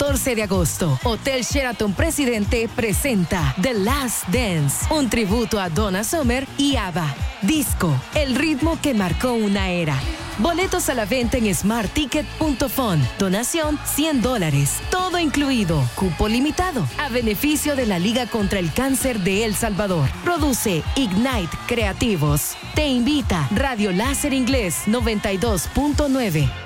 14 de agosto, Hotel Sheraton Presidente presenta The Last Dance, un tributo a Donna Summer y ABBA. Disco, el ritmo que marcó una era. Boletos a la venta en smartticket.com. Donación $100. Todo incluido. Cupo limitado. A beneficio de la Liga contra el Cáncer de El Salvador. Produce Ignite Creativos. Te invita Radio Láser Inglés 92.9.